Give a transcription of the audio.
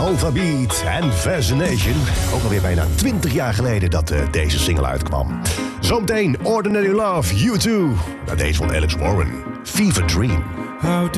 Alphabeat en Fascination. Ook alweer bijna 20 jaar geleden dat deze single uitkwam. Zometeen Ordinary Love, U2. Nou, deze van Alex Warren, Fever Dream.